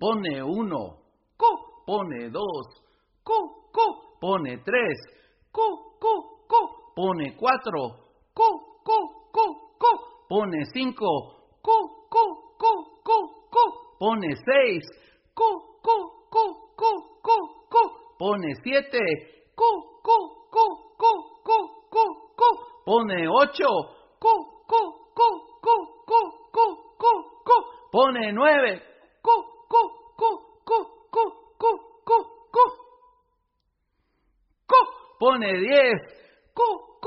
pone 1, co, pone 2, co, pone 3, co, pone 4, co, pone 5, co, pone 6, co, pone 7, co, pone 8, co, pone 9, co, pone 10, co,